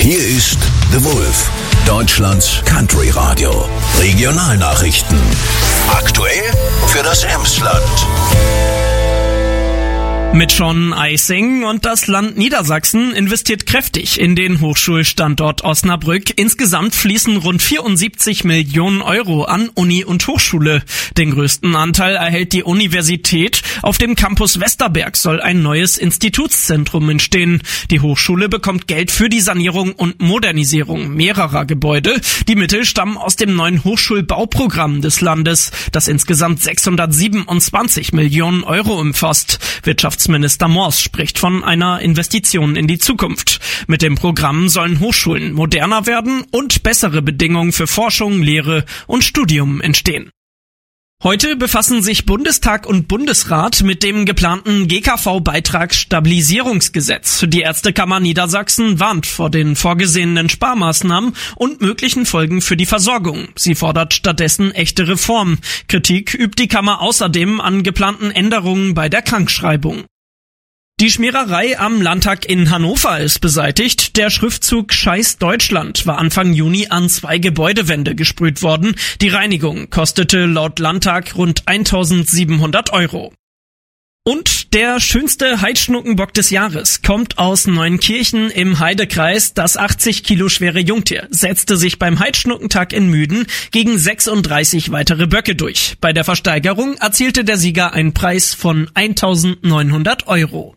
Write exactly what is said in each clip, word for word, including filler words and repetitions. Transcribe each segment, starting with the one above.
Hier ist The Wolf, Deutschlands Country Radio. Regionalnachrichten. Aktuell für das Emsland. Mit Sean Eising und das Land Niedersachsen investiert kräftig in den Hochschulstandort Osnabrück. Insgesamt fließen rund vierundsiebzig Millionen Euro an Uni und Hochschule. Den größten Anteil erhält die Universität. Auf dem Campus Westerberg soll ein neues Institutszentrum entstehen. Die Hochschule bekommt Geld für die Sanierung und Modernisierung mehrerer Gebäude. Die Mittel stammen aus dem neuen Hochschulbauprogramm des Landes, das insgesamt sechshundertsiebenundzwanzig Millionen Euro umfasst. Wirtschaftsminister Mors spricht von einer Investition in die Zukunft. Mit dem Programm sollen Hochschulen moderner werden und bessere Bedingungen für Forschung, Lehre und Studium entstehen. Heute befassen sich Bundestag und Bundesrat mit dem geplanten G K V-Beitragsstabilisierungsgesetz. Die Ärztekammer Niedersachsen warnt vor den vorgesehenen Sparmaßnahmen und möglichen Folgen für die Versorgung. Sie fordert stattdessen echte Reformen. Kritik übt die Kammer außerdem an geplanten Änderungen bei der Krankschreibung. Die Schmiererei am Landtag in Hannover ist beseitigt. Der Schriftzug Scheiß Deutschland war Anfang Juni an zwei Gebäudewände gesprüht worden. Die Reinigung kostete laut Landtag rund eintausendsiebenhundert Euro. Und der schönste Heidschnuckenbock des Jahres kommt aus Neunkirchen im Heidekreis. Das achtzig Kilo schwere Jungtier setzte sich beim Heidschnuckentag in Müden gegen sechsunddreißig weitere Böcke durch. Bei der Versteigerung erzielte der Sieger einen Preis von eintausendneunhundert Euro.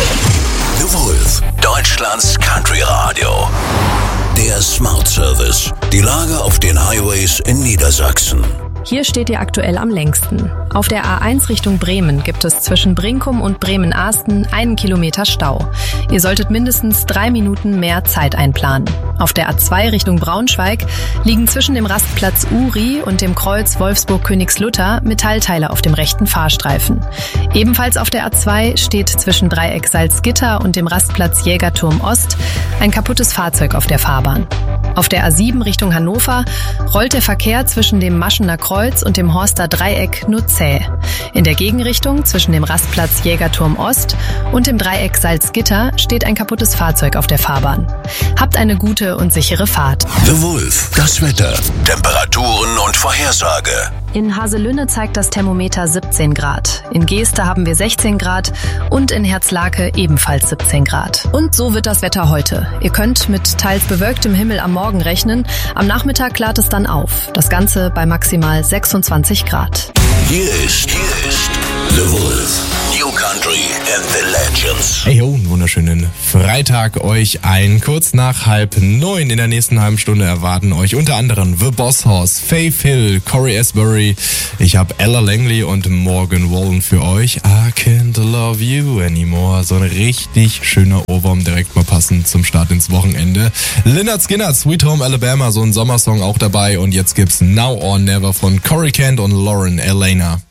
The Wolf, Deutschlands Country Radio. Der Smart Service. Die Lage auf den Highways in Niedersachsen. Hier steht ihr aktuell am längsten. Auf der A eins Richtung Bremen gibt es zwischen Brinkum und Bremen-Ahsten einen Kilometer Stau. Ihr solltet mindestens drei Minuten mehr Zeit einplanen. Auf der A zwei Richtung Braunschweig liegen zwischen dem Rastplatz Uri und dem Kreuz Wolfsburg-Königslutter Metallteile auf dem rechten Fahrstreifen. Ebenfalls auf der A zwei steht zwischen Dreieck Salzgitter und dem Rastplatz Jägerturm Ost ein kaputtes Fahrzeug auf der Fahrbahn. Auf der A sieben Richtung Hannover rollt der Verkehr zwischen dem Maschener Kreuz und dem Horster Dreieck nur zäh. In der Gegenrichtung zwischen dem Rastplatz Jägerturm Ost und dem Dreieck Salzgitter steht ein kaputtes Fahrzeug auf der Fahrbahn. Habt eine gute und sichere Fahrt. The Wolf, das Wetter, Temperaturen und Vorhersage. In Haselünne zeigt das Thermometer siebzehn Grad. In Geeste haben wir sechzehn Grad und in Herzlake ebenfalls siebzehn Grad. Und so wird das Wetter heute. Ihr könnt mit teils bewölktem Himmel am Morgen rechnen. Am Nachmittag klart es dann auf. Das Ganze bei maximal sechsundzwanzig Grad. Hier ist, hier ist The Wolf. New Country and the Legends. Hey ho, einen wunderschönen Freitag euch ein. Kurz nach halb neun in der nächsten halben Stunde erwarten euch unter anderem The Boss Hoss, Faith Hill, Corey Asbury. Ich habe Ella Langley und Morgan Wallen für euch. I can't love you anymore. So ein richtig schöner Ohrwurm, direkt mal passend zum Start ins Wochenende. Lynyrd Skynyrd, Sweet Home Alabama, so ein Sommersong auch dabei. Und jetzt gibt's Now or Never von Corey Kent und Lauren Elena.